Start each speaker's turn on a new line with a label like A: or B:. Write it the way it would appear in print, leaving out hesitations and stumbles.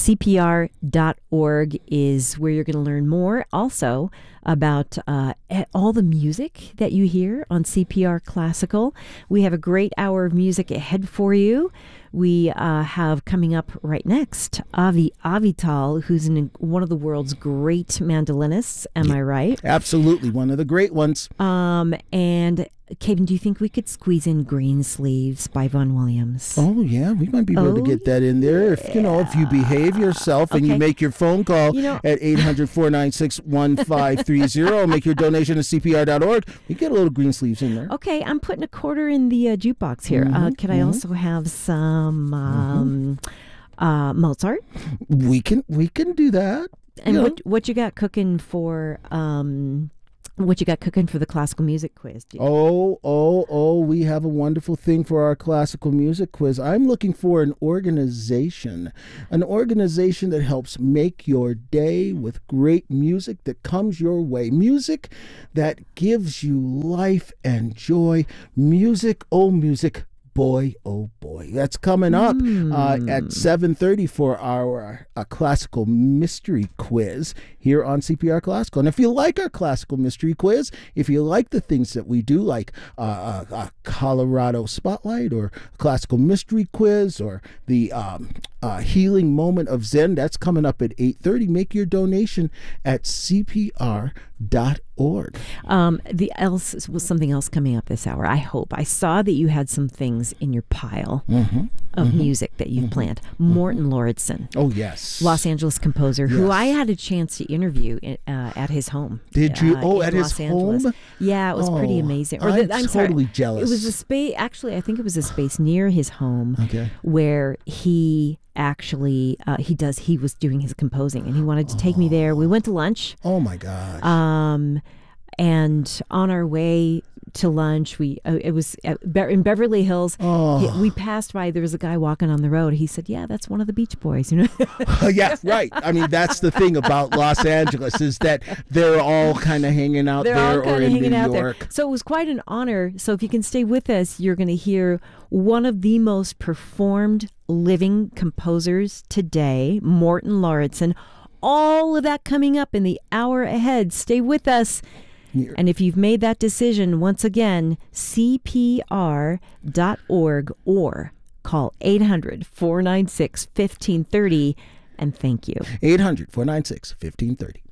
A: CPR.org is where you're going to learn more also about all the music that you hear on CPR Classical. We have a great hour of music ahead for you. We have coming up right next Avi Avital, who's one of the world's great mandolinists. Am I right?
B: Absolutely, one of the great ones.
A: And Caden, do you think we could squeeze in Green Sleeves by Vaughan Williams?
B: Oh, yeah, we might be able to get that in there. If you behave yourself and you make your phone call at 800-496-1530, make your donation to CPR.org, we get a little Green Sleeves in there.
A: Okay, I'm putting a quarter in the jukebox here. Can I also have some Mozart?
B: We can do that.
A: And what you got cooking for... what you got cooking for the classical music quiz?
B: We have a wonderful thing for our classical music quiz. I'm looking for an organization that helps make your day with great music that comes your way. Music that gives you life and joy. Music, boy, oh boy. That's coming up at 7:30 for our classical mystery quiz here on CPR Classical. And if you like our classical mystery quiz, if you like the things that we do, like a Colorado Spotlight or classical mystery quiz or the healing moment of Zen, that's coming up at 8:30. Make your donation at CPR.org.
A: Was something else coming up this hour? I hope. I saw that you had some things in your pile of music that you've planned. Morton Lauridsen.
B: Oh, yes.
A: Los Angeles composer, who I had a chance to interview at his home.
B: Did you? At his
A: Angeles.
B: home?
A: Yeah, it was pretty amazing.
B: I'm totally jealous.
A: It was a space, actually, I think it was a space near his home where he actually he was doing his composing, and he wanted to take me there. We went to lunch.
B: Oh my gosh.
A: And on our way to lunch, it was in Beverly Hills. We passed by. There was a guy walking on the road. He said, "Yeah, that's one of the Beach Boys."
B: Yeah, right. I mean, that's the thing about Los Angeles is that they're all kind of hanging out there or in New York.
A: So it was quite an honor. So if you can stay with us, you're going to hear one of the most performed living composers today, Morton Lauridsen. All of that coming up in the hour ahead. Stay with us. And if you've made that decision, once again, CPR.org or call 800-496-1530 and thank you.
B: 800-496-1530.